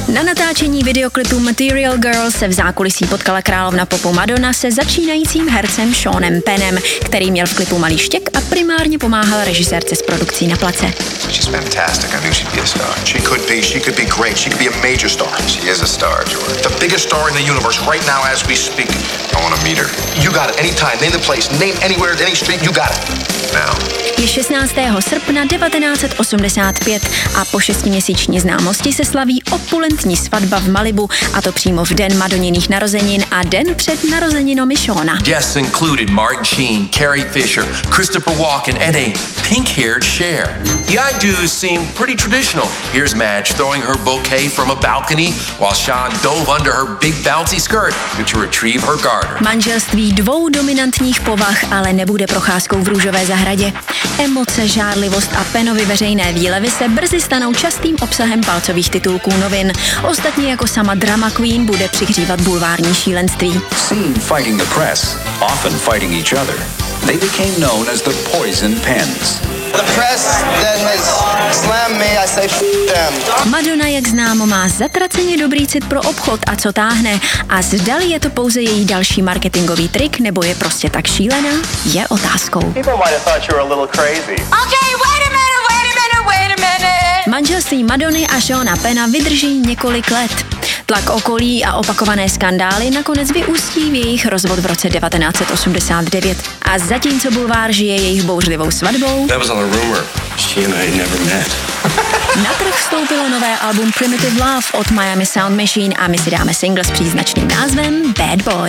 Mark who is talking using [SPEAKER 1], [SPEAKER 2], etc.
[SPEAKER 1] Na natáčení videoklipu Material Girl se v zákulisí potkala královna popu Madonna se začínajícím hercem Seanem Pennem, který měl v klipu malý štěk a primárně pomáhal režisérce s produkcí na place.
[SPEAKER 2] She's fantastic. I knew she'd be a star. She could be great. She could be a major star. She is a star, George. The biggest star in the universe right now as we speak. I want to meet her. You got it. Anytime. Name the place. Name anywhere, any street. You got it. Now.
[SPEAKER 1] Je 16. srpna 1985 a po 6měsíční známosti se slaví opulentní svatba v Malibu, a to přímo v den Madoniných narozenin a den před narozeninami Seana.
[SPEAKER 3] Guests included Martin Sheen, Carrie Fisher, Christopher Walken, and a pink-haired Cher. The I-dos seem pretty traditional. Here's Madge throwing her bouquet from a balcony while Sean dove under her big bouncy skirt to retrieve her garter.
[SPEAKER 1] Manželství dvou dominantních povah ale nebude procházkou v růžové zahradě. Emoce, žárlivost a Pennovy veřejné výlevy se brzy stanou častým obsahem palcových titulků novin. Ostatně jako sama drama queen bude přihřívat bulvární šílenství.
[SPEAKER 4] Seen fighting the press, often fighting each other, they became known as the Poison Pens.
[SPEAKER 5] The press that has slammed me, I say them.
[SPEAKER 1] Madonna, jak známo, má zatraceně dobrý cit pro obchod a co táhne. A zdali je to pouze její další marketingový trik, nebo je prostě tak šílená, je otázkou.
[SPEAKER 5] People might have thought you were a little crazy.
[SPEAKER 6] Okay, wait a minute.
[SPEAKER 1] Manželství Madony a Seana Penna vydrží několik let. Tlak okolí a opakované skandály nakonec vyústí v jejich rozvod v roce 1989. A zatímco bulvár žije jejich bouřlivou svatbou,
[SPEAKER 2] That was all a rumor. She and I never met.
[SPEAKER 1] na trh vstoupilo nové album Primitive Love od Miami Sound Machine a my si dáme single s příznačným názvem Bad Boy.